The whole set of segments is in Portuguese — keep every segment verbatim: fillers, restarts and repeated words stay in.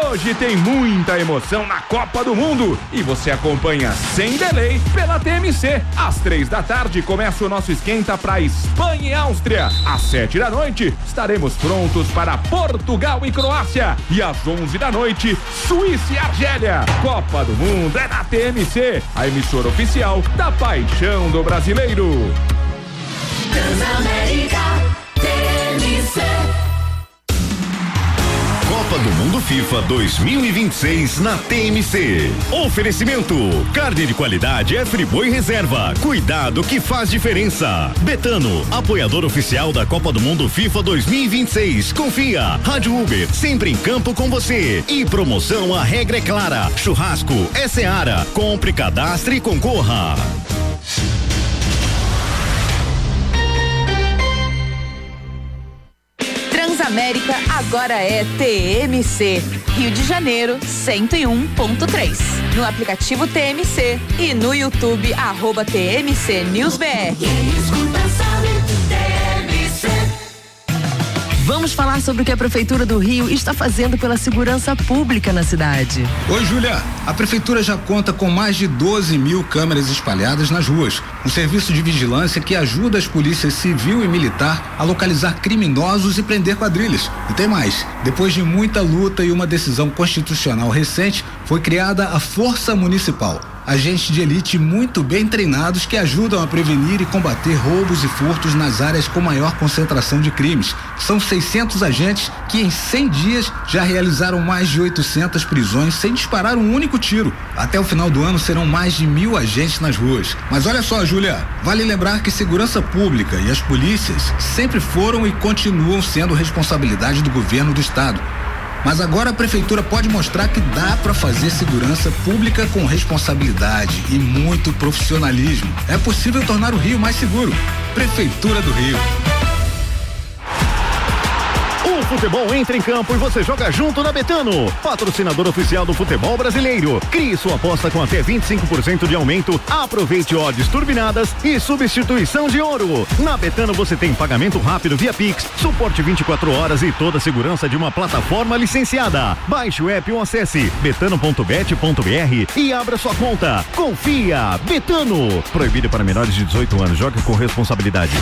Hoje tem muita emoção na Copa do Mundo e você acompanha sem delay pela T M C. Às três da tarde começa o nosso esquenta para Espanha e Áustria. Às sete da noite estaremos prontos para Portugal e Croácia. E às onze da noite, Suíça e Argélia. Copa do Mundo é na T M C, a emissora oficial da paixão do brasileiro. Transamérica T M C. Copa do Mundo FIFA dois mil e vinte e seis na T M C. Oferecimento: carne de qualidade é Friboi Reserva. Cuidado que faz diferença. Betano, apoiador oficial da Copa do Mundo FIFA dois mil e vinte e seis. Confia. Rádio Uber, sempre em campo com você. E promoção, a regra é clara. Churrasco é Seara. Compre, cadastre e concorra. Transamérica agora é T M C. Rio de Janeiro, cento e um ponto três. No aplicativo T M C e no YouTube, arroba T M C News B R. Quem escuta sabe, T M C. Vamos falar sobre o que a Prefeitura do Rio está fazendo pela segurança pública na cidade. Oi, Júlia. A Prefeitura já conta com mais de doze mil câmeras espalhadas nas ruas. Um serviço de vigilância que ajuda as polícias civil e militar a localizar criminosos e prender quadrilhas. E tem mais. Depois de muita luta e uma decisão constitucional recente, foi criada a Força Municipal. Agentes de elite muito bem treinados que ajudam a prevenir e combater roubos e furtos nas áreas com maior concentração de crimes. São seiscentos agentes que em cem dias já realizaram mais de oitocentas prisões sem disparar um único tiro. Até o final do ano serão mais de mil agentes nas ruas. Mas olha só, Júlia, vale lembrar que segurança pública e as polícias sempre foram e continuam sendo responsabilidade do governo do estado. Mas agora a prefeitura pode mostrar que dá para fazer segurança pública com responsabilidade e muito profissionalismo. É possível tornar o Rio mais seguro. Prefeitura do Rio. O futebol entra em campo e você joga junto na Betano, patrocinador oficial do futebol brasileiro. Crie sua aposta com até vinte e cinco por cento de aumento. Aproveite odds turbinadas e substituição de ouro. Na Betano você tem pagamento rápido via Pix, suporte vinte e quatro horas e toda a segurança de uma plataforma licenciada. Baixe o app ou acesse betano ponto bet ponto b r e abra sua conta. Confia, Betano. Proibido para menores de dezoito anos. Jogue com responsabilidade.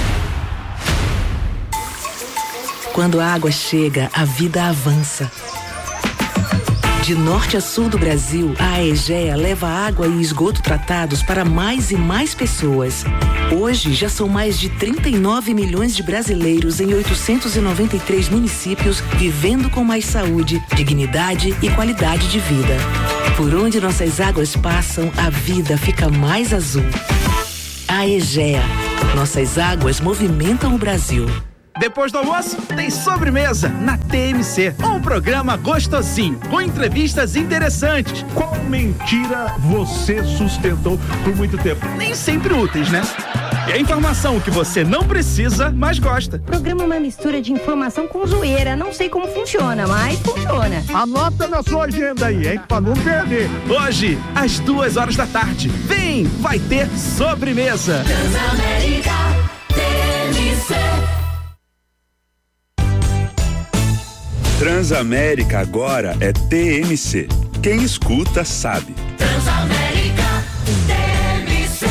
Quando a água chega, a vida avança. De norte a sul do Brasil, a Aegea leva água e esgoto tratados para mais e mais pessoas. Hoje, já são mais de trinta e nove milhões de brasileiros em oitocentos e noventa e três municípios vivendo com mais saúde, dignidade e qualidade de vida. Por onde nossas águas passam, a vida fica mais azul. Aegea. Nossas águas movimentam o Brasil. Depois do almoço, tem sobremesa na T M C. Um programa gostosinho, com entrevistas interessantes. Qual mentira você sustentou por muito tempo? Nem sempre úteis, né? E a informação que você não precisa, mas gosta. O programa é uma mistura de informação com zoeira. Não sei como funciona, mas funciona. Anota na sua agenda aí, hein? Pra não perder. Hoje, às duas horas da tarde. Vem, vai ter sobremesa. Transamérica T M C. Transamérica agora é T M C. Quem escuta sabe. Transamérica T M C.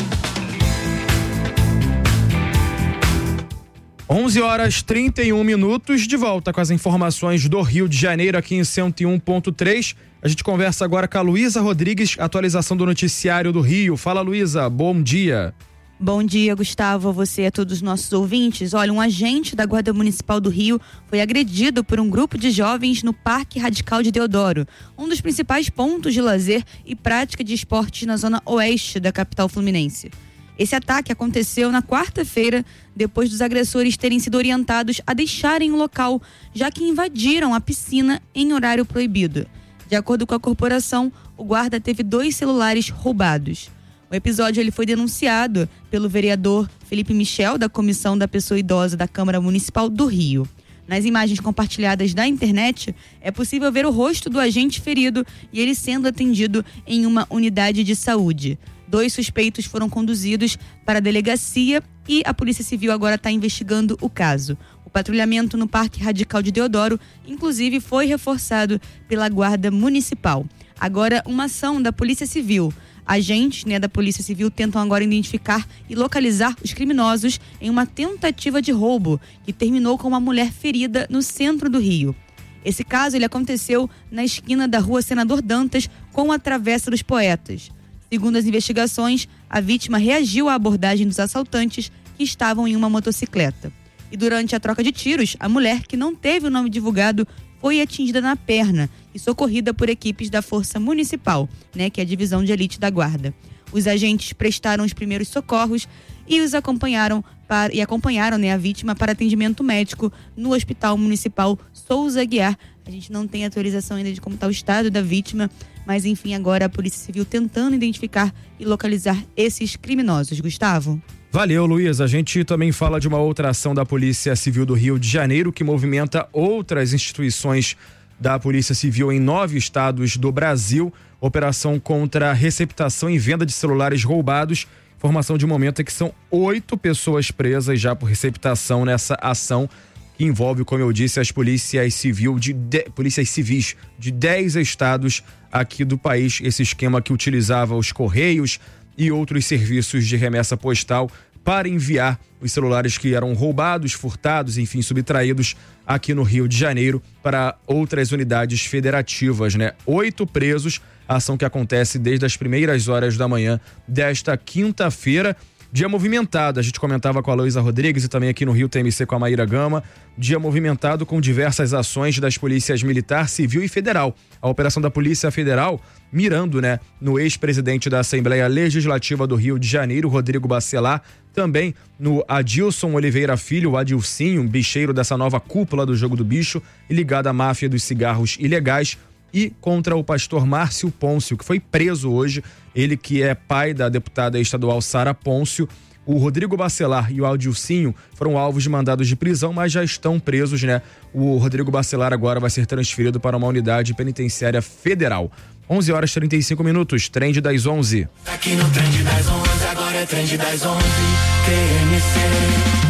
onze horas trinta e um minutos, de volta com as informações do Rio de Janeiro aqui em cento e um ponto três. A gente conversa agora com a Luísa Rodrigues, atualização do noticiário do Rio. Fala, Luísa, bom dia. Bom dia, Gustavo, a você e a todos os nossos ouvintes. Olha, um agente da Guarda Municipal do Rio foi agredido por um grupo de jovens no Parque Radical de Deodoro, um dos principais pontos de lazer e prática de esportes na zona oeste da capital fluminense. Esse ataque aconteceu na quarta-feira, depois dos agressores terem sido orientados a deixarem o local, já que invadiram a piscina em horário proibido. De acordo com a corporação, o guarda teve dois celulares roubados. O episódio ele foi denunciado pelo vereador Felipe Michel, da Comissão da Pessoa Idosa da Câmara Municipal do Rio. Nas imagens compartilhadas na internet, é possível ver o rosto do agente ferido e ele sendo atendido em uma unidade de saúde. Dois suspeitos foram conduzidos para a delegacia e a Polícia Civil agora está investigando o caso. O O patrulhamento no Parque Radical de Deodoro, inclusive, foi reforçado pela Guarda Municipal. Agora, uma ação da Polícia Civil. Agentes, né, da Polícia Civil tentam agora identificar e localizar os criminosos em uma tentativa de roubo que terminou com uma mulher ferida no centro do Rio. Esse caso ele aconteceu na esquina da Rua Senador Dantas com a Travessa dos Poetas. Segundo as investigações, a vítima reagiu à abordagem dos assaltantes que estavam em uma motocicleta. E durante a troca de tiros, a mulher, que não teve o nome divulgado, foi atingida na perna e socorrida por equipes da Força Municipal, né, que é a divisão de elite da Guarda. Os agentes prestaram os primeiros socorros e os acompanharam para, e acompanharam, né, a vítima para atendimento médico no Hospital Municipal Souza Aguiar. A gente não tem atualização ainda de como está o estado da vítima, mas enfim, agora a Polícia Civil tentando identificar e localizar esses criminosos. Gustavo? Valeu, Luiz. A gente também fala de uma outra ação da Polícia Civil do Rio de Janeiro que movimenta outras instituições da Polícia Civil em nove estados do Brasil. Operação contra a receptação e venda de celulares roubados. Informação de momento é que são oito pessoas presas já por receptação nessa ação que envolve, como eu disse, as polícias, civil de de... polícias civis de dez estados aqui do país. Esse esquema que utilizava os Correios e outros serviços de remessa postal para enviar os celulares que eram roubados, furtados, enfim, subtraídos aqui no Rio de Janeiro para outras unidades federativas, né? Oito presos, a ação que acontece desde as primeiras horas da manhã desta quinta-feira. Dia movimentado, a gente comentava com a Luísa Rodrigues e também aqui no Rio T M C com a Maíra Gama. Dia movimentado com diversas ações das polícias militar, civil e federal. A operação da Polícia Federal mirando, né, no ex-presidente da Assembleia Legislativa do Rio de Janeiro, Rodrigo Bacelar, também no Adilson Oliveira Filho, o Adilcinho, bicheiro dessa nova cúpula do Jogo do Bicho e ligado à máfia dos cigarros ilegais, e contra o pastor Márcio Pôncio, que foi preso hoje, ele que é pai da deputada estadual Sara Pôncio. O Rodrigo Bacelar e o Adilcinho foram alvos de mandados de prisão, mas já estão presos, né? O Rodrigo Bacelar agora vai ser transferido para uma unidade penitenciária federal. onze horas e trinta e cinco minutos, Trend das onze. Aqui no Trend das onze, agora é Trend das onze, T M C.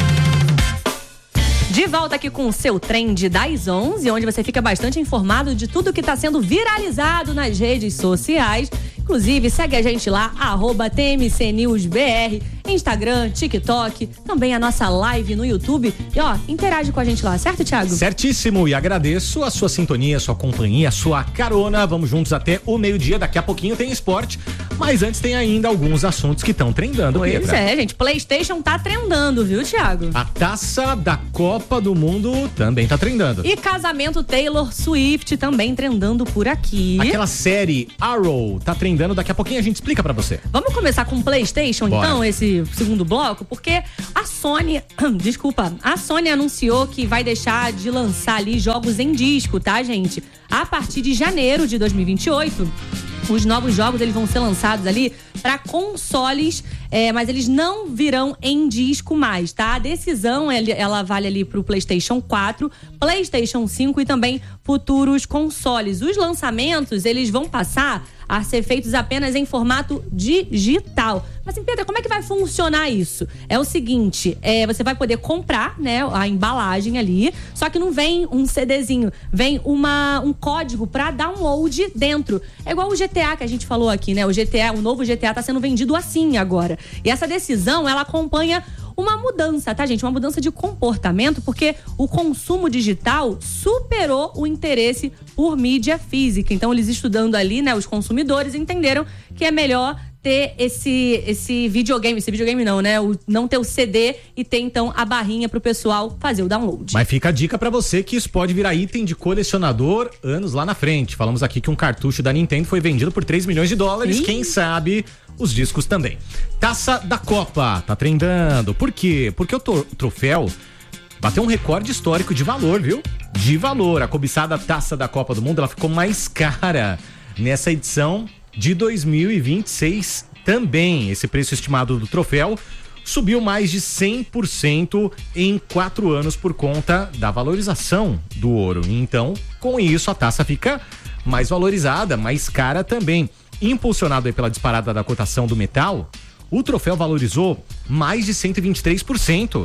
De volta aqui com o seu Trend das onze, onde você fica bastante informado de tudo que está sendo viralizado nas redes sociais. Inclusive, segue a gente lá, arroba T M C News B R, Instagram, TikTok, também a nossa live no YouTube. E ó, interage com a gente lá, certo, Thiago? Certíssimo, e agradeço a sua sintonia, a sua companhia, a sua carona. Vamos juntos até o meio-dia, daqui a pouquinho tem esporte, mas antes tem ainda alguns assuntos que estão trendando. Pois Pietra. é, gente, PlayStation tá trendando, viu, Thiago? A taça da Copa do Mundo também tá trendando. E casamento Taylor Swift também trendando por aqui. Aquela série Arrow tá trendando. Daqui a pouquinho a gente explica pra você. Vamos começar com o PlayStation, Bora. então, esse segundo bloco, porque a Sony, desculpa, a Sony anunciou que vai deixar de lançar ali jogos em disco, tá, gente? A partir de janeiro de dois mil e vinte e oito, os novos jogos eles vão ser lançados ali para consoles, é, mas eles não virão em disco mais, tá? A decisão ela vale ali pro PlayStation quatro, PlayStation cinco e também futuros consoles. Os lançamentos eles vão passar a ser feitos apenas em formato digital. Mas, assim, Pedro, como é que vai funcionar isso? É o seguinte, é, você vai poder comprar, né, a embalagem ali, só que não vem um CDzinho, vem uma, um código para download dentro. É igual o G T A que a gente falou aqui, né? O G T A, o novo G T A tá sendo vendido assim agora. E essa decisão, ela acompanha uma mudança, tá, gente? Uma mudança de comportamento, porque o consumo digital superou o interesse por mídia física. Então, eles estudando ali, né, os consumidores entenderam que é melhor ter esse, esse videogame, esse videogame não, né? O, não ter o C D e ter, então, a barrinha pro pessoal fazer o download. Mas fica a dica pra você que isso pode virar item de colecionador anos lá na frente. Falamos aqui que um cartucho da Nintendo foi vendido por três milhões de dólares. Sim. Quem sabe os discos também. Taça da Copa tá trendando. Por quê? Porque o troféu bateu um recorde histórico de valor, viu? De valor. A cobiçada Taça da Copa do Mundo, ela ficou mais cara nessa edição de dois mil e vinte e seis também. Esse preço estimado do troféu subiu mais de cem por cento em quatro anos por conta da valorização do ouro. Então, com isso, a taça fica mais valorizada, mais cara também. Impulsionado aí pela disparada da cotação do metal, o troféu valorizou mais de cento e vinte e três por cento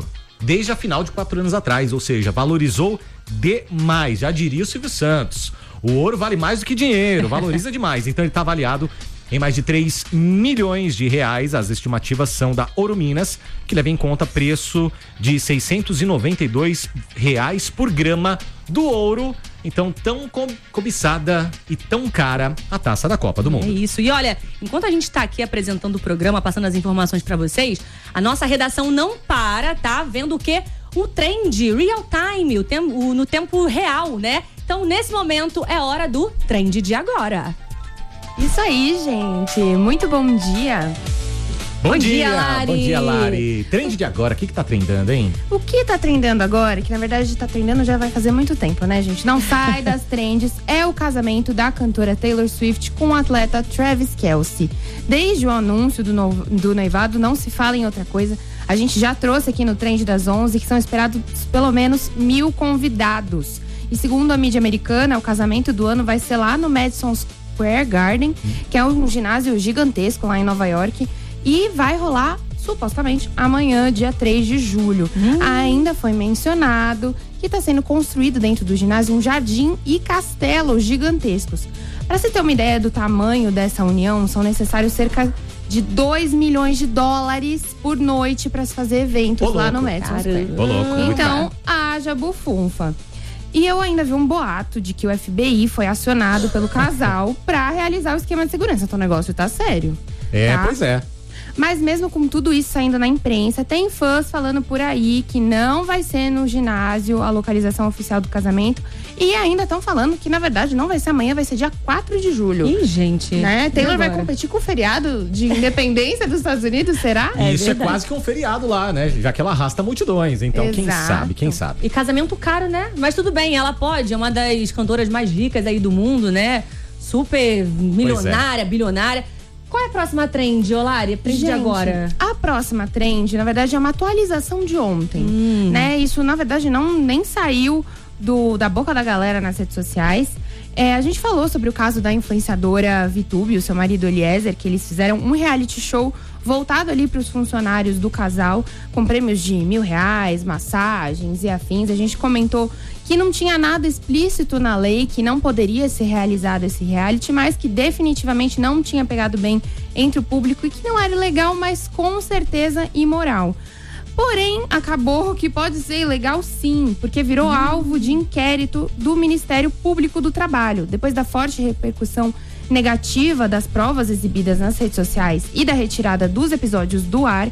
desde a final de quatro anos atrás, ou seja, valorizou demais, já diria o Silvio Santos. O ouro vale mais do que dinheiro, valoriza demais. Então ele está avaliado em mais de três milhões de reais. As estimativas são da Ouro Minas, que leva em conta preço de seiscentos e noventa e dois reais por grama do ouro. Então, tão co- cobiçada e tão cara a taça da Copa do Mundo. É isso. E olha, enquanto a gente tá aqui apresentando o programa, passando as informações pra vocês, a nossa redação não para, tá? Vendo o quê? O trend, real time, o tem- o, no tempo real, né? Então, nesse momento, é hora do trend de agora. Isso aí, gente. Muito bom dia. Bom, Bom dia, dia, Lari. Bom dia, Lari. Trend de agora, o que que tá trendando, hein? O que tá trendando agora, que na verdade tá trendando já vai fazer muito tempo, né, gente? Não sai das trends, é o casamento da cantora Taylor Swift com o atleta Travis Kelce. Desde o anúncio do, no, do noivado, não se fala em outra coisa. A gente já trouxe aqui no Trend das onze que são esperados pelo menos mil convidados. E segundo a mídia americana, o casamento do ano vai ser lá no Madison Square Garden, que é um ginásio gigantesco lá em Nova York. E vai rolar, supostamente, amanhã, dia três de julho. Hum. Ainda foi mencionado que está sendo construído dentro do ginásio um jardim e castelo gigantescos. Para você ter uma ideia do tamanho dessa união, são necessários cerca de dois milhões de dólares por noite para se fazer eventos Ô, lá no louco. Madison Square. Ô, louco, muito Então, caro. haja bufunfa. E eu ainda vi um boato de que o F B I foi acionado pelo casal para realizar o esquema de segurança. Então o negócio tá sério. É, tá? pois é. Mas mesmo com tudo isso saindo na imprensa, tem fãs falando por aí que não vai ser no ginásio a localização oficial do casamento. E ainda estão falando que, na verdade, não vai ser amanhã, vai ser dia quatro de julho. Ih, gente. Né? Taylor vai agora? competir com o feriado de independência dos Estados Unidos, será? E isso é quase que um feriado lá, né? Já que ela arrasta multidões. Então, quem Exato. sabe, quem sabe. E casamento caro, né? Mas tudo bem, ela pode, é uma das cantoras mais ricas aí do mundo, né? Super milionária, é. bilionária. Qual é a próxima trend, Olari? Trend de Gente, agora? A próxima trend, na verdade, é uma atualização de ontem. Hum. Né? Isso, na verdade, não nem saiu do, da boca da galera nas redes sociais. É, a gente falou sobre o caso da influenciadora Vitube e o seu marido Eliezer, que eles fizeram um reality show voltado ali para os funcionários do casal, com prêmios de mil reais, massagens e afins. A gente comentou que não tinha nada explícito na lei, que não poderia ser realizado esse reality, mas que definitivamente não tinha pegado bem entre o público e que não era legal, mas com certeza imoral. Porém, acabou que pode ser ilegal sim, porque virou alvo de inquérito do Ministério Público do Trabalho. Depois da forte repercussão negativa das provas exibidas nas redes sociais e da retirada dos episódios do ar,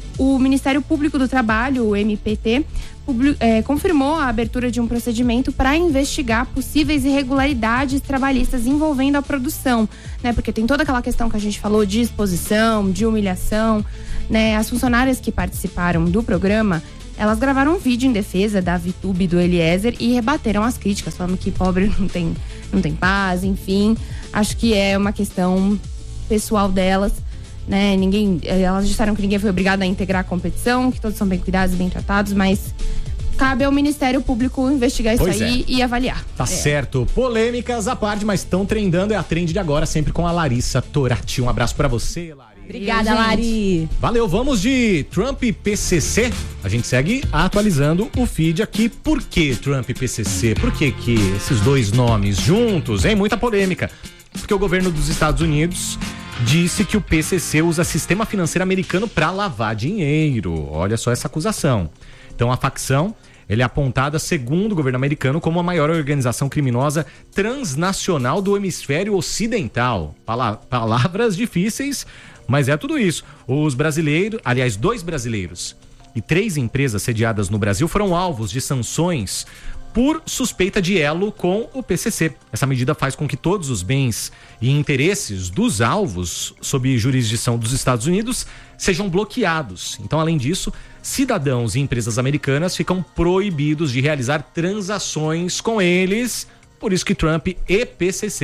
o Ministério Público do Trabalho, o M P T, publi- é, confirmou a abertura de um procedimento para investigar possíveis irregularidades trabalhistas envolvendo a produção, né? Porque tem toda aquela questão que a gente falou de exposição, de humilhação, né? As funcionárias que participaram do programa, elas gravaram um vídeo em defesa da Vitube e do Eliezer e rebateram as críticas, falando que pobre não tem, não tem paz, enfim. Acho que é uma questão pessoal delas, né? Ninguém, elas disseram que ninguém foi obrigado a integrar a competição, que todos são bem cuidados e bem tratados, mas cabe ao Ministério Público investigar isso Pois aí é. e avaliar. Tá É. certo. Polêmicas à parte, mas estão trendando. É a trend de agora, sempre com a Larissa Torati. Um abraço pra você, Lari. Obrigada, Lari. Valeu, vamos de Trump e P C C. A gente segue atualizando o feed aqui. Por que Trump e P C C? Por que que esses dois nomes juntos, hein? Muita polêmica. Porque o governo dos Estados Unidos disse que o P C C usa sistema financeiro americano para lavar dinheiro. Olha só essa acusação. Então a facção, ele é apontada, segundo o governo americano, como a maior organização criminosa transnacional do hemisfério ocidental. Pala- palavras difíceis, mas é tudo isso. Os brasileiros, aliás, dois brasileiros e três empresas sediadas no Brasil foram alvos de sanções por suspeita de elo com o P C C. Essa medida faz com que todos os bens e interesses dos alvos sob jurisdição dos Estados Unidos sejam bloqueados. Então, além disso, cidadãos e empresas americanas ficam proibidos de realizar transações com eles. Por isso que Trump e P C C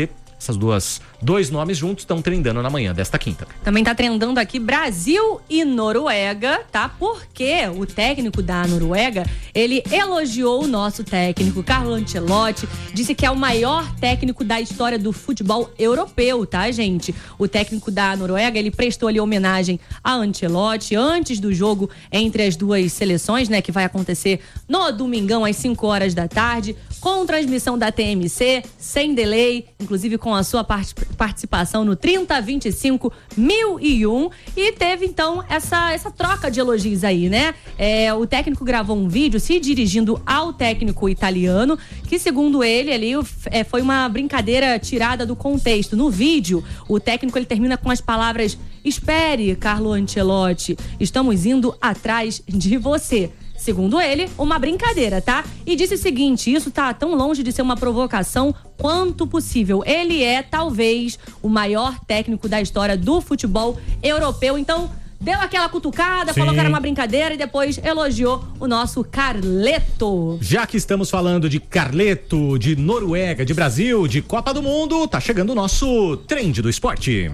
Essas duas, dois nomes juntos estão trendando na manhã desta quinta. Também tá trendando aqui Brasil e Noruega, tá? Porque o técnico da Noruega, ele elogiou o nosso técnico, Carlo Ancelotti, disse que é o maior técnico da história do futebol europeu, tá, gente? O técnico da Noruega, ele prestou ali homenagem a Ancelotti antes do jogo entre as duas seleções, né? Que vai acontecer no domingão às cinco horas da tarde, com transmissão da T M C, sem delay, inclusive com a sua part- participação no trinta, vinte e cinco, mil e um, e teve então essa, essa troca de elogios aí, né? É, o técnico gravou um vídeo se dirigindo ao técnico italiano, que segundo ele ali é, foi uma brincadeira tirada do contexto. No vídeo, o técnico ele termina com as palavras: espere, Carlo Ancelotti, estamos indo atrás de você. Segundo ele, uma brincadeira, tá? E disse o seguinte: isso tá tão longe de ser uma provocação quanto possível. Ele é, talvez, o maior técnico da história do futebol europeu. Então, deu aquela cutucada, Sim. falou que era uma brincadeira e depois elogiou o nosso Carleto. Já que estamos falando de Carleto, de Noruega, de Brasil, de Copa do Mundo, tá chegando o nosso Trend do Esporte.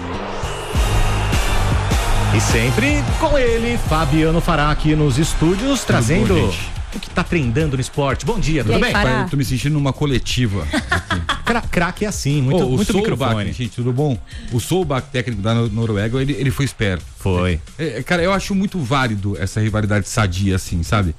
E sempre com ele, Fabiano Fará, aqui nos estúdios, tudo trazendo bom, o que tá trendando no esporte. Bom dia, tudo aí, bem? Fará? Eu tô me sentindo numa coletiva. Cra- craque é assim, muito, oh, o muito Solbakken, microfone. gente, tudo bom? O Solbakken, técnico da Noruega, ele, ele foi esperto. Foi. É, cara, eu acho muito válido essa rivalidade sadia, assim, sabe?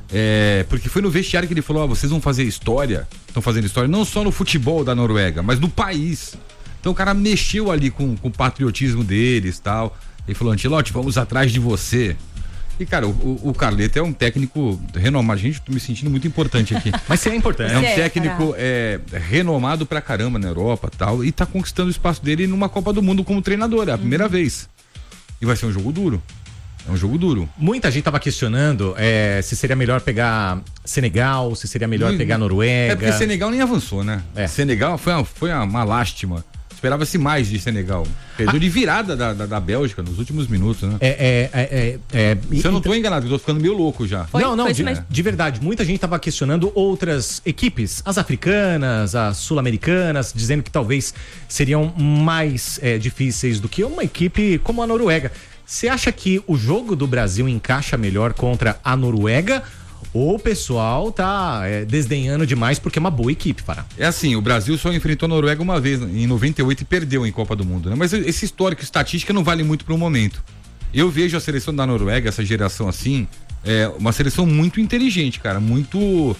É, porque foi no vestiário que ele falou: ó, vocês vão fazer história, estão fazendo história não só no futebol da Noruega, mas no país. Então o cara mexeu ali com, com o patriotismo deles e tal. Ele falou: Ancelotti, vamos atrás de você. E, cara, o, o Carleto é um técnico renomado. Gente, tô me sentindo muito importante aqui. Mas você é importante. É um é, técnico é, renomado pra caramba na Europa e tal. E tá conquistando o espaço dele numa Copa do Mundo como treinador. É a primeira hum. vez. E vai ser um jogo duro. É um jogo duro. Muita gente tava questionando é, se seria melhor pegar Senegal, se seria melhor hum. pegar Noruega. É porque Senegal nem avançou, né? É. Senegal foi uma, foi uma, uma lástima. Esperava-se mais de Senegal. Perdeu ah. de virada da, da, da Bélgica nos últimos minutos, né? É, é, é, é, é Se eu não tô enganado, eu tô ficando meio louco já. Foi, não, não, de, de verdade. Muita gente tava questionando outras equipes, as africanas, as sul-americanas, dizendo que talvez seriam mais é, difíceis do que uma equipe como a Noruega. Você acha que o jogo do Brasil encaixa melhor contra a Noruega? Ou o pessoal tá é, desdenhando demais porque é uma boa equipe, Fará? É assim, o Brasil só enfrentou a Noruega uma vez, em noventa e oito, e perdeu em Copa do Mundo, né? Mas esse histórico, estatística não vale muito pro momento. Eu vejo a seleção da Noruega, essa geração assim, é uma seleção muito inteligente, cara, muito...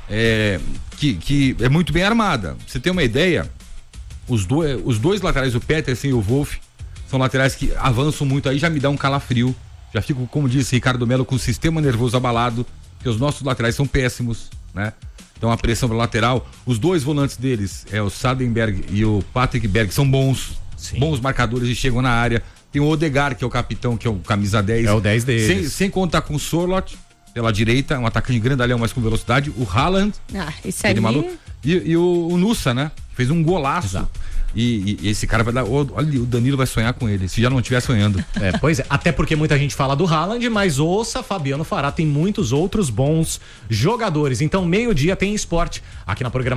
É, que, que é muito bem armada. Pra você ter uma ideia, os, do, os dois laterais, o Petersen e o Wolff, são laterais que avançam muito, aí já me dá um calafrio. Já fico, como disse Ricardo Melo, com o sistema nervoso abalado, porque os nossos laterais são péssimos, né? Então a pressão para lateral, os dois volantes deles, é o Sadenberg e o Patrick Berg, são bons, Sim. bons marcadores e chegam na área. Tem o Odegaard, que é o capitão, que é o camisa dez. É o dez deles. Sem, sem contar com o Sorloth, pela direita, um atacante grandalhão, mas com velocidade. O Haaland, ah, isso aí... maluco, e, e o, o Nusa, né? Fez um golaço. Exato. E, e esse cara vai dar. Olha, o Danilo vai sonhar com ele, se já não estiver sonhando. É, pois é. Até porque muita gente fala do Haaland, mas ouça, Fabiano Fará, tem muitos outros bons jogadores. Então, meio-dia tem esporte aqui na programação.